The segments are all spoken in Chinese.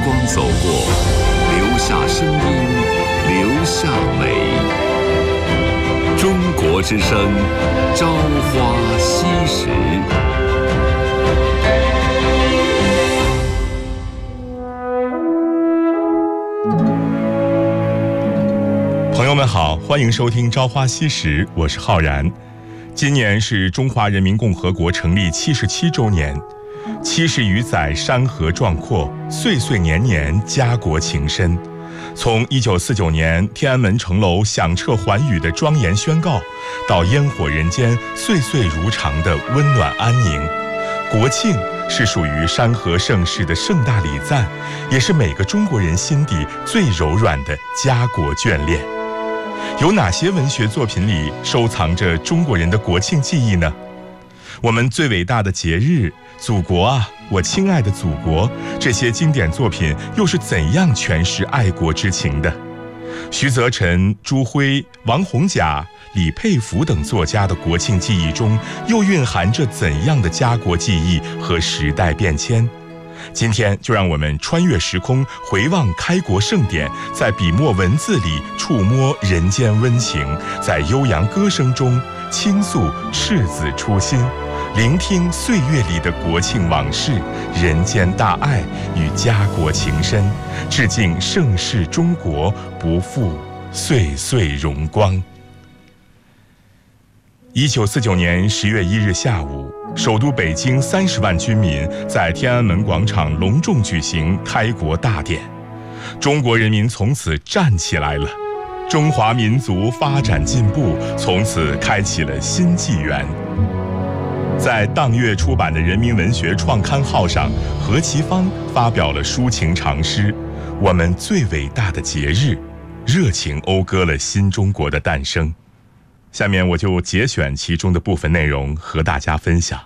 光走过，留下声音，留下美。中国之声，朝花夕拾。 朋友们好，欢迎收听《朝花夕拾》，我是浩然。今年是中华人民共和国成立77周年，70余载山河壮阔，岁岁年年家国情深。从1949年天安门城楼响彻寰宇的庄严宣告，到烟火人间岁岁如常的温暖安宁，国庆是属于山河盛世的盛大礼赞，也是每个中国人心底最柔软的家国眷恋。有哪些文学作品里收藏着中国人的国庆记忆呢？我们最伟大的节日，祖国啊，我亲爱的祖国，这些经典作品又是怎样诠释爱国之情的？徐则臣、朱辉、王洪甲、李佩孚等作家的国庆记忆中，又蕴含着怎样的家国记忆和时代变迁？今天就让我们穿越时空，回望开国盛典，在笔墨文字里触摸人间温情，在悠扬歌声中倾诉赤子初心，聆听岁月里的国庆往事，人间大爱与家国情深，致敬盛世中国，不负岁岁荣光。1949年10月1日下午，首都北京30万军民在天安门广场隆重举行开国大典，中国人民从此站起来了，中华民族发展进步从此开启了新纪元。在当月出版的《人民文学创刊号》上，何其芳发表了抒情长诗《我们最伟大的节日》，热情讴歌了新中国的诞生。下面我就节选其中的部分内容和大家分享。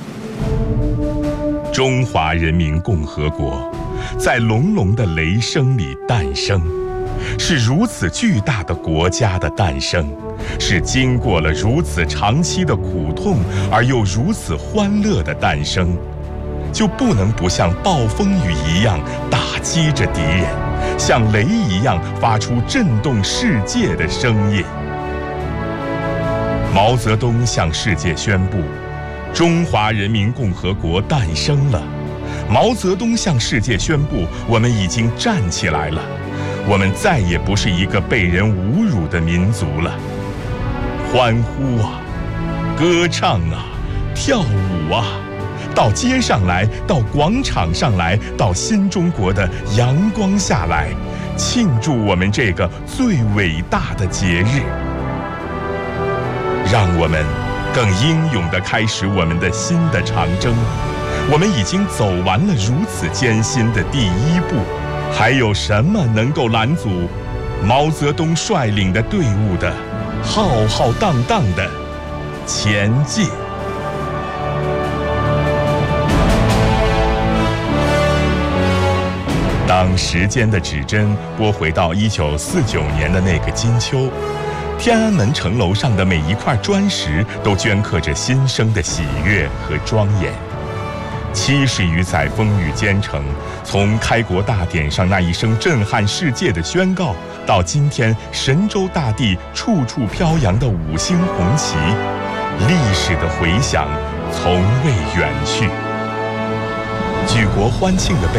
中华人民共和国在隆隆的雷声里诞生，是如此巨大的国家的诞生，是经过了如此长期的苦痛而又如此欢乐的诞生，就不能不像暴风雨一样打击着敌人，像雷一样发出震动世界的声音。毛泽东向世界宣布，中华人民共和国诞生了。毛泽东向世界宣布，我们已经站起来了，我们再也不是一个被人侮辱的民族了。欢呼啊，歌唱啊，跳舞啊，到街上来，到广场上来，到新中国的阳光下来，庆祝我们这个最伟大的节日。让我们更英勇地开始我们的新的长征。我们已经走完了如此艰辛的第一步，还有什么能够拦阻毛泽东率领的队伍的浩浩荡荡的前进？当时间的指针拨回到1949年的那个金秋，天安门城楼上的每一块砖石都镌刻着新生的喜悦和庄严。70余载风雨兼程，从开国大典上那一声震撼世界的宣告，到今天神州大地处处飘扬的5星红旗，历史的回响从未远去。举国欢庆的